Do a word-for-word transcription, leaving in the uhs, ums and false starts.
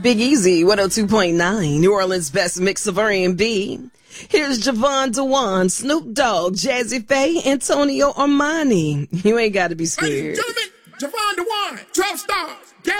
Big Easy, one oh two point nine, New Orleans' best mix of R and B. Here's Javon Dewan, Snoop Dogg, Jazzy Faye, Antonio Armani. You ain't got to be scared. Ladies and gentlemen, Javon Dewan, twelve stars.